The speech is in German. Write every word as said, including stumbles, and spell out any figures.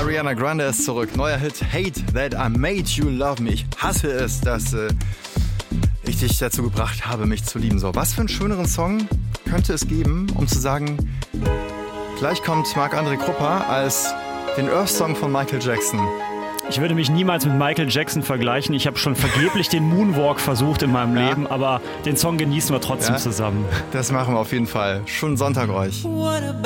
Ariana Grande ist zurück. Neuer Hit, Hate That I Made You Love Me. Ich hasse es, dass äh, ich dich dazu gebracht habe, mich zu lieben. So, was für einen schöneren Song könnte es geben, um zu sagen, gleich kommt Marc-André Krupper als den Earth-Song von Michael Jackson. Ich würde mich niemals mit Michael Jackson vergleichen. Ich habe schon vergeblich den Moonwalk versucht in meinem ja. Leben, aber den Song genießen wir trotzdem ja, zusammen. Das machen wir auf jeden Fall. Schönen Sonntag euch.